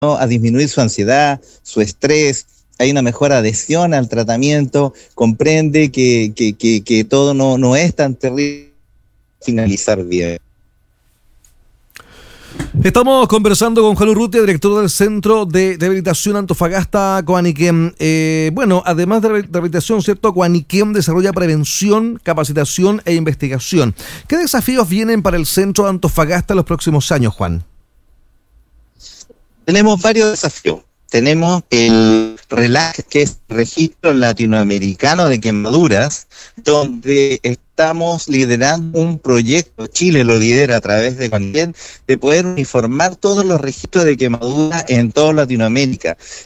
¿no?, a disminuir su ansiedad, su estrés. Hay una mejor adhesión al tratamiento, comprende que todo no es tan terrible finalizar bien. Estamos conversando con Juan Urrutia, director del Centro de Rehabilitación Antofagasta Coaniquem. Bueno, además de rehabilitación, ¿cierto?, Coaniquem desarrolla prevención, capacitación e investigación. ¿Qué desafíos vienen para el Centro de Antofagasta en los próximos años, Juan? Tenemos varios desafíos. Tenemos el RELAC, que es el Registro Latinoamericano de Quemaduras, donde estamos liderando un proyecto, Chile lo lidera a través de Coaniquem, de poder uniformar todos los registros de quemaduras en toda Latinoamérica.